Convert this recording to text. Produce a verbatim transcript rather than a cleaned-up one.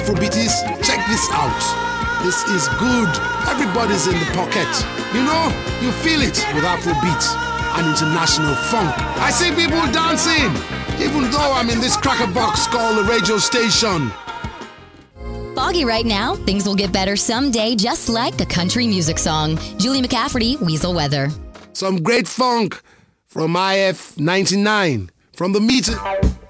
Afrobeaties, check this out. This is good. Everybody's in the pocket. You know, you feel it with Afrobeat and international funk. I see people dancing, even though I'm in this cracker box called a radio station. Foggy right now, things will get better someday, just like a country music song. Julie McCafferty, Weasel Weather. Some great funk from I F ninety-nine. From the meter.